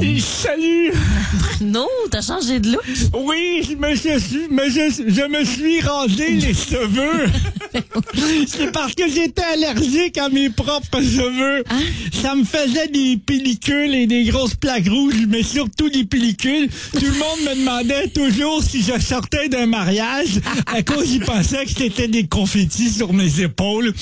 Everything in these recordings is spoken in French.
Salut! Non, t'as changé de look? Oui, je me suis rasé les cheveux. C'est parce que j'étais allergique à mes propres cheveux. Hein? Ça me faisait des pellicules et des grosses plaques rouges, mais surtout des pellicules. Tout le monde me demandait toujours si je sortais d'un mariage à cause ils pensaient que c'était des confettis sur mes épaules.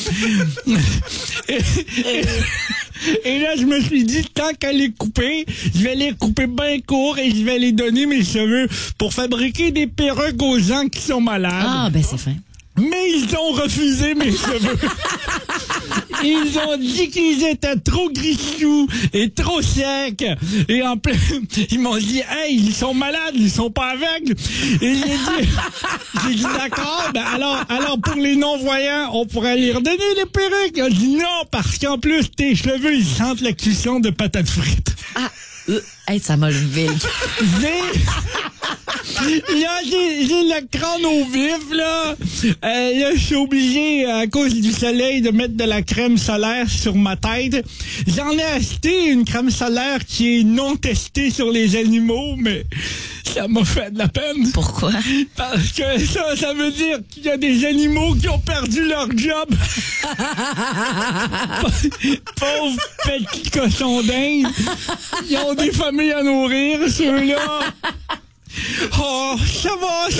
Et là, je me suis dit, tant qu'à les couper, je vais les couper bien court et je vais les donner mes cheveux pour fabriquer des perruques aux gens qui sont malades. Ah, ben c'est fin. Mais ils ont refusé mes cheveux. Ils ont dit qu'ils étaient trop grichous et trop secs. Et en plus, ils m'ont dit, hey, ils sont malades, ils sont pas aveugles. Et j'ai dit d'accord, ben alors pour les non-voyants, on pourrait leur redonner les perruques. Ils ont dit non, parce qu'en plus, tes cheveux, ils sentent la cuisson de patates frites. Ah, hey, ça m'a levé. Là, j'ai le crâne au vif, là. Là, je suis obligé, à cause du soleil, de mettre de la crème solaire sur ma tête. J'en ai acheté une crème solaire qui est non testée sur les animaux, mais ça m'a fait de la peine. Pourquoi? Parce que ça veut dire qu'il y a des animaux qui ont perdu leur job. Pauvres petits cochons d'Inde. Ils ont des familles à nourrir, ceux-là. Oh, ça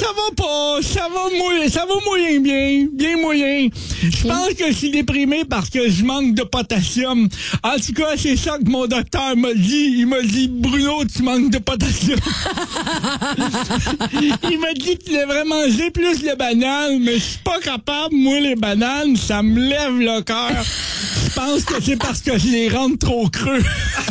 va moyen bien moyen. Je pense que je suis déprimé parce que je manque de potassium. En tout cas, c'est ça que mon docteur m'a dit. Il m'a dit, Bruno, tu manques de potassium. Il m'a dit qu'il devrait manger plus de bananes, mais je suis pas capable. Moi, les bananes, ça me lève le cœur. Je pense que c'est parce que je les rends trop creux.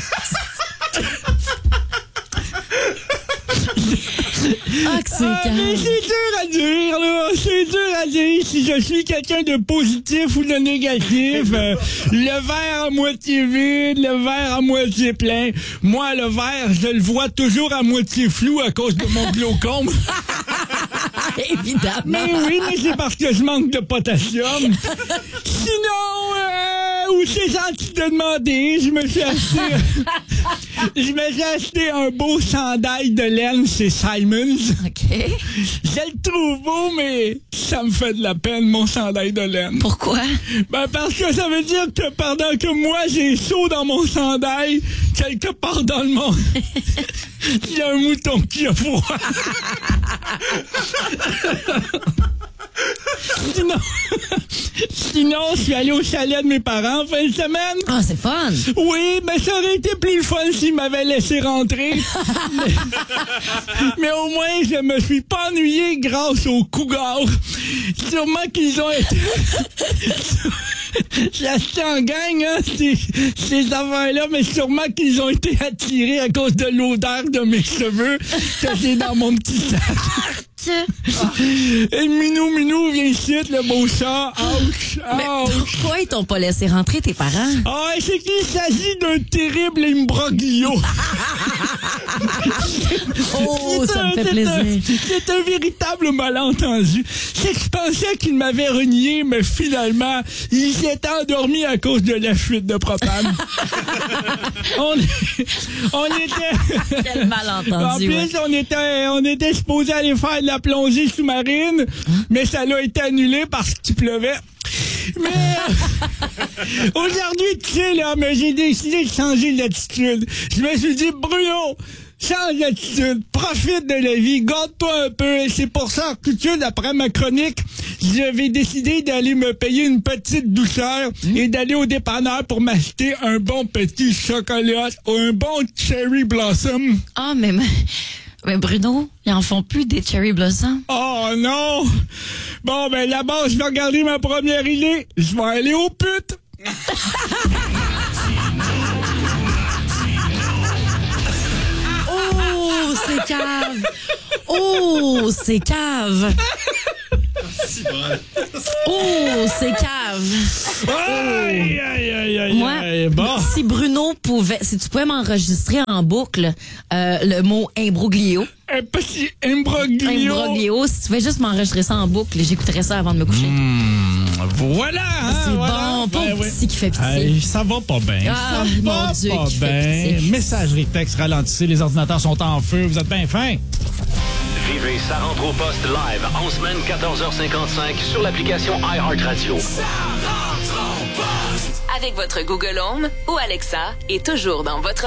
Ah, que c'est mais c'est dur à dire, là. C'est dur à dire si je suis quelqu'un de positif ou de négatif. Le verre à moitié vide, le verre à moitié plein. Moi, le verre, je le vois toujours à moitié flou à cause de mon glaucome. Évidemment. Mais oui, mais c'est parce que je manque de potassium. Sinon, où c'est gentil de demander, je me suis acheté un beau chandail de laine chez Simons. OK. Je le trouve beau, mais ça me fait de la peine, mon chandail de laine. Pourquoi? Ben, parce que ça veut dire que pendant que moi, j'ai chaud dans mon chandail, quelque part dans le monde, il y a un mouton qui a froid. Sinon, je suis allé au chalet de mes parents en fin de semaine. Ah, c'est fun. Oui, mais ça aurait été plus fun s'ils m'avaient laissé rentrer. mais au moins, je me suis pas ennuyé grâce aux cougars. Sûrement qu'ils ont été... J'ai acheté en gang, hein, ces affaires-là, mais sûrement qu'ils ont été attirés à cause de l'odeur de mes cheveux que j'ai dans mon petit sac. Et Minou, viens ici, le beau chat. Ouch, Mais pourquoi ils t'ont pas laissé rentrer, tes parents? Ah, c'est qu'il s'agit d'un terrible imbroglio. Oh, ça me fait plaisir. C'est un véritable malentendu. C'est que je pensais qu'il m'avait renié, mais finalement, il s'est endormi à cause de la fuite de propane. on était... Quel malentendu. En plus, on était supposé aller faire de la plongée sous-marine, mais ça l'a été annulé parce qu'il pleuvait. Mais aujourd'hui, tu sais, là, mais j'ai décidé de changer d'attitude. Je me suis dit, Bruno, change d'attitude, profite de la vie, garde-toi un peu. Et c'est pour ça que tout de suite, après ma chronique, j'avais décidé d'aller me payer une petite douceur et d'aller au dépanneur pour m'acheter un bon petit chocolat ou un bon cherry blossom. Ah, mais Bruno, ils en font plus des cherry blossom. Oh non! Bon, ben là-bas, je vais regarder ma première idée. Je vais aller aux putes. Oh, c'est cave! Oh, c'est cave! Oh, c'est cave! Aïe, aïe, aïe, aïe, Moi, aïe. Bon. si Bruno pouvait, si tu pouvais m'enregistrer en boucle le mot imbroglio. Un petit imbroglio. Imbroglio, si tu pouvais juste m'enregistrer ça en boucle, j'écouterais ça avant de me coucher. Voilà, hein, C'est voilà. bon, pas Ben, petit qui fait pitié. Hey, ça va pas bien. Ah, ça mon va Dieu, pas qui fait bien. pitié. Messagerie texte ralentissez, les ordinateurs sont en feu, vous êtes bien fins. Vivez Ça rentre au poste live en semaine 14h55 sur l'application iHeartRadio. Avec votre Google Home ou Alexa et toujours dans votre